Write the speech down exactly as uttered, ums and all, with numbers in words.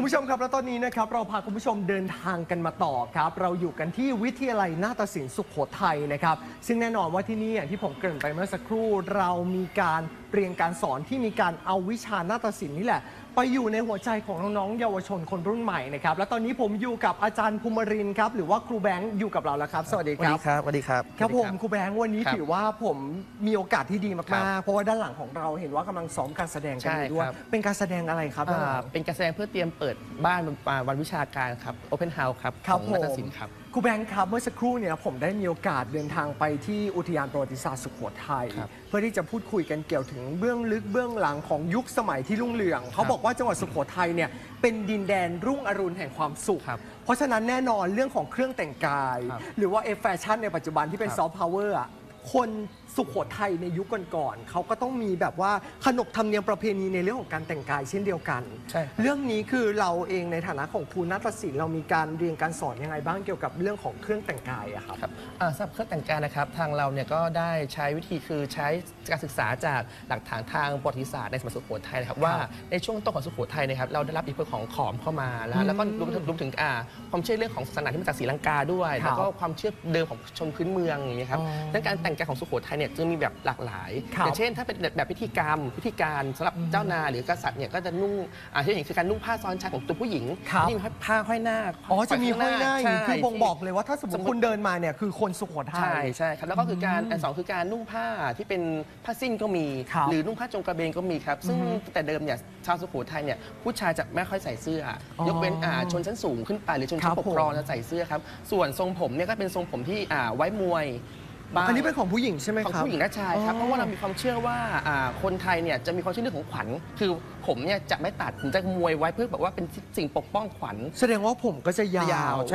ผู้ชมครับแล้วตอนนี้นะครับเราพาคุณผู้ชมเดินทางกันมาต่อครับเราอยู่กันที่วิทยาลัยนาฏศิลป์สุโขทัยนะครับซึ่งแน่นอนว่าที่นี่อย่างที่ผมเกริ่นไปเมื่อสักครู่เรามีการเรียนการสอนที่มีการเอาวิชานาฏศิลป์นี่แหละไปอยู่ในหัวใจของน้องๆเยาวชนคนรุ่นใหม่นะครับและตอนนี้ผมอยู่กับอาจารย์ภูมิรินทร์ครับหรือว่าครูแบงค์อยู่กับเราแล้วครับสวัสดีครับสวัสดีครับสวัสดีครับครับผมครูแบงค์วันนี้ครับถือว่าผมมีโอกาสที่ดีครัมากบๆเพราะว่าด้านหลังของเราเห็นว่ากำลังซ้อมการแสดงกันอยู่ด้วยใช่ครับเป็นการแสดงอะไรครับด้านหลังเป็นการแสดงเพื่อเตรียมเปิดบ้านวันวิชาการครับ Open House ครับครับของผมนาฏศิลป์ครับครูแบงค์ครับเมื่อสักครู่เนี่ยผมได้มีโอกาสเดินทางไปที่อุทยานประวัติศาสตร์สุโขทัยครับเพื่อที่จะพูดคุยกันเกี่ยวถึงเบื้องลึกเบื้องหลังของยุคสมัยที่รุ่งเรืองเขาบอกว่าจังหวัดสุโขทัยเนี่ยเป็นดินแดนรุ่งอรุณแห่งความสุขครับเพราะฉะนั้นแน่นอนเรื่องของเครื่องแต่งกายครับหรือว่าเอฟแฟชั่นในปัจจุบันที่เป็นครับซอฟต์พาวเวอร์อะคนสุโขทัยในยุคก่อนๆเขาก็ต้องมีแบบว่าขนบธรรมเนียมประเพณีในเรื่องของการแต่งกายเช่นเดียวกันใช่ครับเรื่องนี้คือเราเองในฐานะของครูนาฏศิลป์เรามีการเรียนการสอนยังไงบ้างเกี่ยวกับเรื่องของเครื่องแต่งกายอะครับครับอ่าสำหรับเครื่องแต่งกายนะครับทางเราเนี่ยก็ได้ใช้วิธีคือใช้การศึกษาจากหลักฐานทางประวัติศาสตร์ในสมัยสุโขทัยนะครับว่าในช่วงต้นของสุโขทัยนะครับเราได้รับอิทธิพลของขอมเข้ามาแล้วแล้วก็รวมถึงรวมถึงอ่าความเชื่อเรื่องของศาสนาที่มาจากศรีลังกาด้วยครับแล้วก็ความเชื่อเดิมของชนพื้นเมืองอย่างเงี้ยครับอ๋อดังนั้นการแต่งกายของสุโขทัยเนี่ยจึงมีแบบหลากหลายครับอย่างเช่นถ้าเป็นแบบพิธีกรรมพิธีการสำหรับเจ้านายหรือกษัตริย์เนี่ยก็จะนุ่งอ่าที่เห็นคือการนุ่งผ้าซ้อนชายของตัวผู้หญิงครับที่มีผ้าห้อยหน้าอ๋อจะมีห้อยหน้าอย่างนี้ใช่คือบ่งบอกเลยว่าถ้าสมมติคุณเดินมาเนี่ยคือคนสุโขทัใช่ยใช่ครับแล้วก็คือการอันสองคือการนุ่งผ้าที่เป็นผ้าสิ้นก็มีครับหรือนุ่งผ้าจงกระเบนก็มีครับซึ่งแต่เดิมเนี่ยชาวสุโขทัยเนี่ยผู้ชายจะไม่ค่อยใส่เสื้อออยกเว้นอ่าชนชั้นสูงขึ้นไปหรือชนชั้ครันบปกครองผมจะใส่เสื้อครับส่วนทรงผมเนี่ยก็เป็นทรงผมที่อ่าไว้มวยบ้างอันนี้เป็นของผู้หญิงใช่ไหมของครับผู้หญิงและชายครับอ๋อเพราะว่าเรามีความเชื่อว่าอ่าคนไทยเนี่ยจะมีความเชื่อเรื่องของขวัญคือผมเนี่ยจะไม่ตัดผมจะมวยไว้เพื่อแบบว่าเป็นสิ่งปกป้องขวัญแสดงว่าผมก็จะยายาว ว